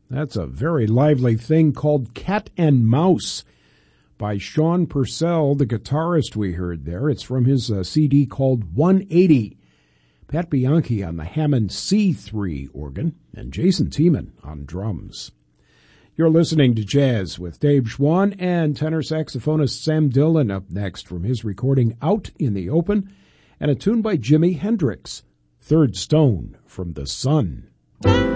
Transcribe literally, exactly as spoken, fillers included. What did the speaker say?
That's a very lively thing called Cat and Mouse by Sean Purcell, the guitarist we heard there. It's from his uh, C D called one eighty. Pat Bianchi on the Hammond C three organ and Jason Tiemann on drums. You're listening to Jazz with Dave Schwann and tenor saxophonist Sam Dillon up next from his recording Out in the Open, and a tune by Jimi Hendrix, Third Stone from the Sun.